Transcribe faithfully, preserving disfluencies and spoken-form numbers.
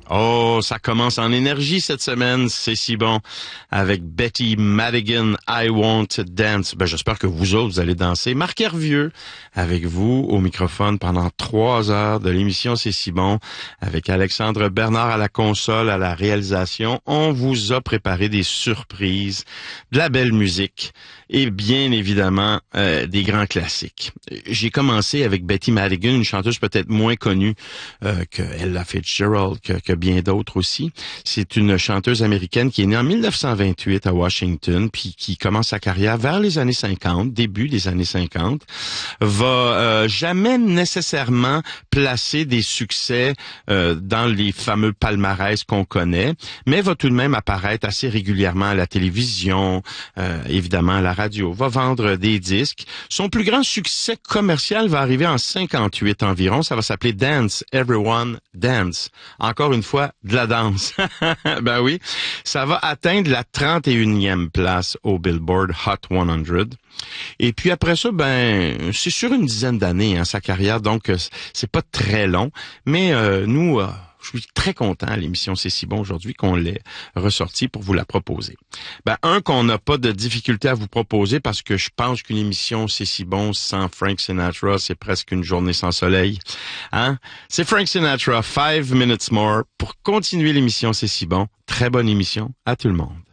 Oh, ça commence en énergie cette semaine, c'est si bon. Avec Betty Madigan, I Want to Dance. Ben, j'espère que vous autres, vous allez danser. Marc Hervieux, avec vous au microphone pendant trois heures de l'émission C'est si bon. Avec Alexandre Bernard à la console, à la réalisation. On vous a préparé des surprises, de la belle musique et bien évidemment euh, des grands classiques. J'ai commencé avec Betty Madigan, une chanteuse peut-être moins connue euh, que Ella Fitzgerald, que, que bien d'autres aussi. C'est une chanteuse américaine qui est née en mille neuf cent vingt-huit à Washington, puis qui commence sa carrière vers les années cinquante, début des années cinquante, va euh, jamais nécessairement placer des succès euh, dans les fameux palmarès qu'on connaît, mais va tout de même apparaître assez régulièrement à la télévision, euh, évidemment à la radio, va vendre des disques. Son plus grand succès commercial va arriver en cinquante-huit environ, ça va s'appeler Dance, Everyone Dance. Encore une fois, de la danse. Ben oui, ça va atteindre la trente et unième place au Billboard Hot cent. Et puis après ça, ben c'est sur une dizaine d'années, hein, sa carrière, donc c'est pas très long. Mais euh, nous, euh, je suis très content à l'émission C'est si bon aujourd'hui qu'on l'ait ressorti pour vous la proposer. Ben un, qu'on n'a pas de difficulté à vous proposer parce que je pense qu'une émission C'est si bon sans Frank Sinatra, c'est presque une journée sans soleil. Hein? C'est Frank Sinatra, Five Minutes More, pour continuer l'émission C'est si bon. Très bonne émission à tout le monde.